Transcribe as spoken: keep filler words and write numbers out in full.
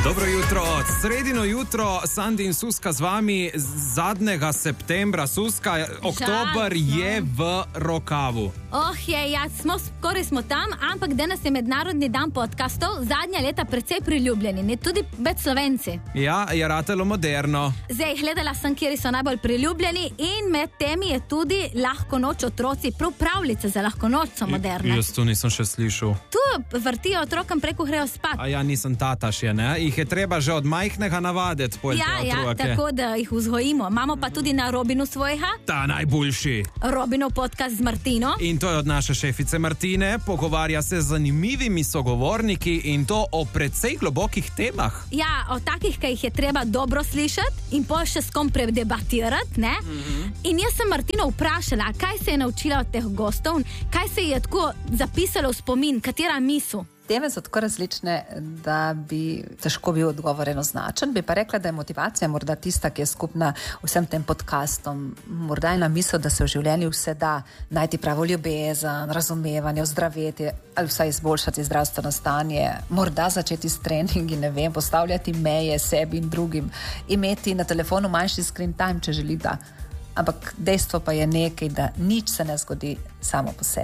Dobro jutro, sredino jutro, Sandi in Suska z vami, zadnjega septembra. Suska, oktober je v rokavu. Oh, je, ja, smo, skoraj smo tam, ampak danes je mednarodni dan podcastov, zadnja leta precej priljubljeni, ne tudi med Slovenci. Ja, je ratelo moderno. Zdaj, gledala sem, kjer so najbolj priljubljeni in med temi je tudi Lahko noč otroci, prav pravljice za lahko noč so moderne. Jaz to nisem še slišal. Tu vrtijo otrokom, preko grejo spat. A ja, nisem tata še, ne? Jih je treba že od majhnega navaditi. Ja, ja, tako da jih vzgojimo. Imamo pa tudi na Robinu svojega. Ta najboljši. Robinov podcast z Martino. In to je od naše šefice Martine. Pogovarja se z zanimivimi sogovorniki in to o precej globokih temah. Ja, o takih, ki jih je treba dobro slišati in pol še s kom predebatirati, ne? Mm-hmm. In jaz sem Martino vprašala, kaj se je naučila od teh gostov, kaj se je tako zapisalo v spomin, katera misel. Teme so tako različne, da bi težko bil odgovor enoznačen. Bi pa rekla, da je motivacija morda tista, ki je skupna vsem tem podcastom. Morda je na misel, da se v življenju vse da najti pravo ljubezen, razumevanje, ozdraveti ali vsaj izboljšati zdravstveno stanje. Morda začeti s treningi, ne vem, postavljati meje sebi in drugim, imeti na telefonu manjši screen time, če želi da. Ampak dejstvo pa je nekaj, da nič se ne zgodi samo po sebi.